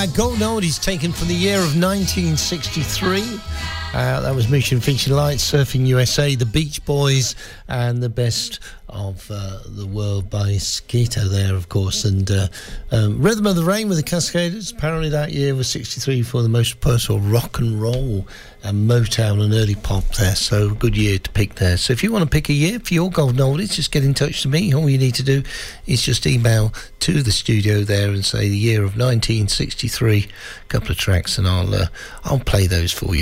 Golden Oldies taken from the year of 1963. That was Mission Feature Lights, Surfing USA, the Beach Boys, and the Best of the World by Skeeto there, of course. And Rhythm of the Rain with the Cascaders. Apparently that year was 63 for the most personal rock and roll and Motown and early pop there. So good year to pick there. So if you want to pick a year for your Golden Oldies, just get in touch to me. All you need to do is just email to the studio there and say the year of 1963, a couple of tracks, and I'll play those for you.